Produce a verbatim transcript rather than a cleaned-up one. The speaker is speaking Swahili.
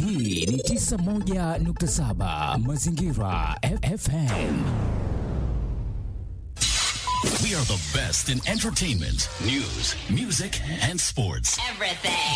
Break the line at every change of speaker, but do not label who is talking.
Hii ni tisa moja nukta saba Mazingira F M.
We are the best in entertainment, news, music, and sports.
Everything.